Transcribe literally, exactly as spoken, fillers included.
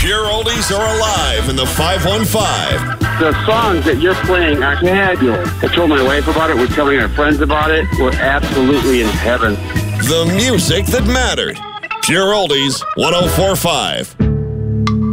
Pure Oldies are alive in the five one five. The songs that you're playing are fabulous. I told my wife about it. We're telling our friends about it. We're absolutely in heaven. The music that mattered. Pure Oldies one oh four point five.